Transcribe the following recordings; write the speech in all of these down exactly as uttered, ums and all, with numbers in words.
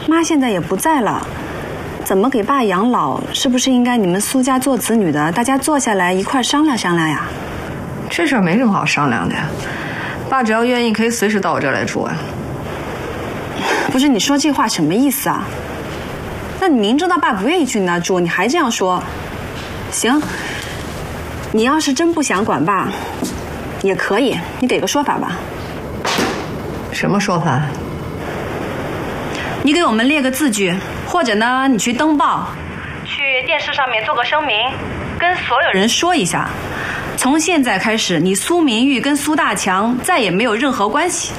妈现在也不在了，怎么给爸养老？是不是应该你们苏家做子女的，大家坐下来一块商量商量呀？ 这事儿没什么好商量的呀，爸只要愿意，可以随时到我这儿来住啊。 不是，你说这话什么意思啊？那你明知道爸不愿意去你那住，你还这样说？行，你要是真不想管爸，也可以，你给个说法吧。 什么说法？ 你给我们列个字据，或者呢，你去登报，去电视上面做个声明，跟所有人说一下，从现在开始，你苏明玉跟苏大强再也没有任何关系。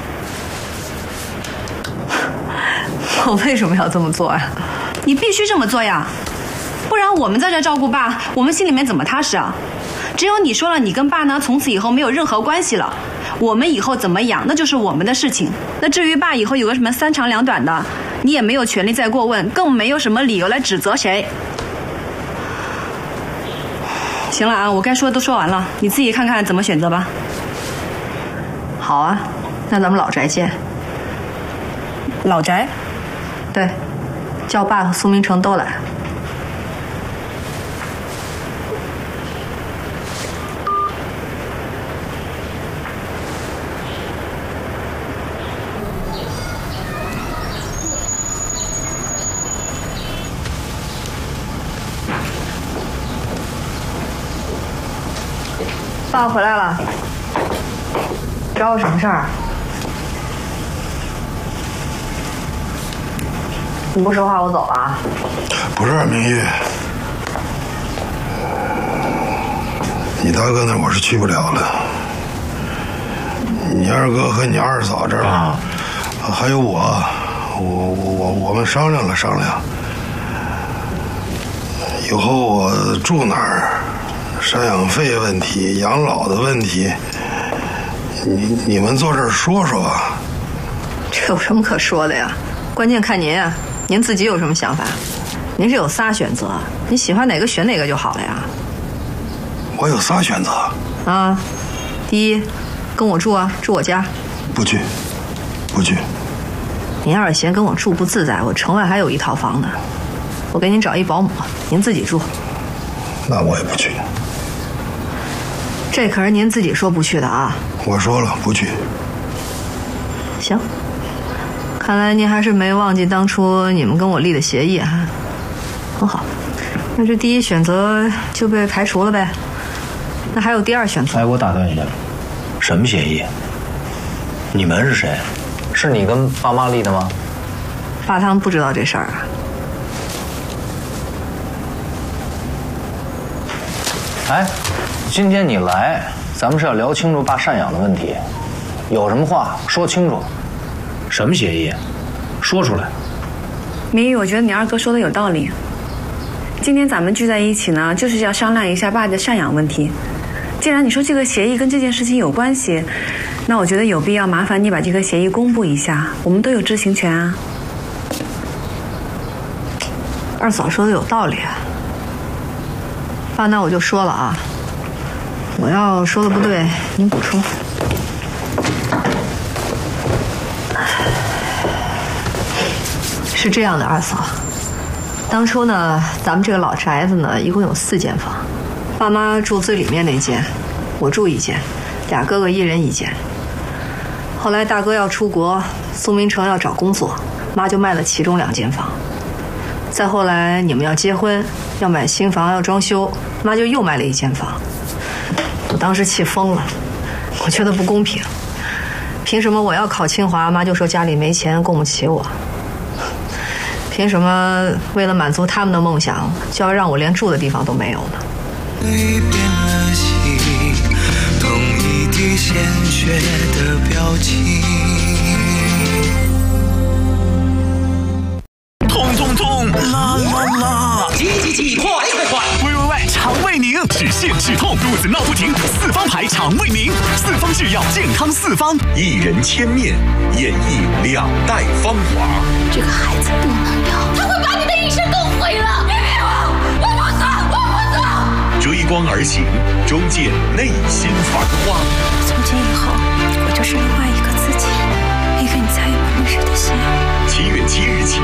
我为什么要这么做呀？ 你必须这么做呀，不然我们在这照顾爸，我们心里面怎么踏实啊？只有你说了，你跟爸呢，从此以后没有任何关系了。我们以后怎么养，那就是我们的事情。那至于爸以后有个什么三长两短的，你也没有权利再过问，更没有什么理由来指责谁。行了啊，我该说的都说完了，你自己看看怎么选择吧。 好啊，那咱们老宅见。 老宅？ 对，叫爸和苏明成都来。爸回来了，找我什么事儿？你不说话，我走了啊？ 不是明玉，你大哥那我是去不了了。你二哥和你二嫂这儿，啊、还有我，我我我我们商量了商量，以后我住哪儿？赡养费问题、养老的问题，你你们坐这儿说说吧。 这有什么可说的呀？关键看您啊，您自己有什么想法？您是有仨选择，你喜欢哪个选哪个就好了呀。 我有仨选择啊，第一，跟我住啊，住我家。 不去，不去。 您要是嫌跟我住不自在，我城外还有一套房呢，我给您找一保姆，您自己住。 那我也不去。 这可是您自己说不去的啊！ 我说了不去。 行，看来您还是没忘记当初你们跟我立的协议啊。很好，那这第一选择就被排除了呗。那还有第二选择？ 哎，我打断一下，什么协议？你们是谁？是你跟爸妈立的吗？ 爸他们不知道这事儿啊。 哎，今天你来，咱们是要聊清楚爸赡养的问题，有什么话说清楚。什么协议？说出来。 明玉，我觉得你二哥说的有道理。今天咱们聚在一起呢，就是要商量一下爸的赡养问题。既然你说这个协议跟这件事情有关系，那我觉得有必要麻烦你把这个协议公布一下，我们都有知情权啊。 二嫂说的有道理。爸，那我就说了啊，我要说的不对，您补充。是这样的，二嫂，当初呢，咱们这个老宅子呢，一共有四间房，爸妈住最里面那间，我住一间，俩哥哥一人一间。后来大哥要出国，苏明成要找工作，妈就卖了其中两间房。再后来你们要结婚，要买新房，要装修，妈就又卖了一间房。我当时气疯了，我觉得不公平，凭什么我要考清华，妈就说家里没钱供不起我？凭什么为了满足他们的梦想，就要让我连住的地方都没有呢？ 变了心，同一滴鲜血的表情。痛痛痛，啦啦啦！ 急急急，快快快！ 喂喂喂，肠胃宁，止泻止痛，肚子闹不停，四方牌肠胃宁，四方制药，健康四方，一人千面，演绎两代芳华。 这个孩子不能要，他会把你的一生都毁了！别逼我，我不走，我不走！ 追光而行，终见内心繁花。 从今以后，我就是另外一个自己，一个你再也不认识的心。 七月七日起，